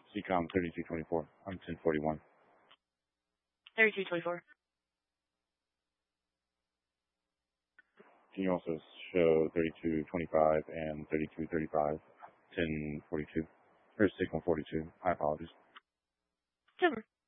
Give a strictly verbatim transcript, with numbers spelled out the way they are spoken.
C COM thirty-two twenty-four. I'm ten forty-one. thirty-two twenty-four. Can you also show thirty-two twenty-five and thirty-two thirty-five? ten forty-two. Or six one forty-two. I apologize. Super.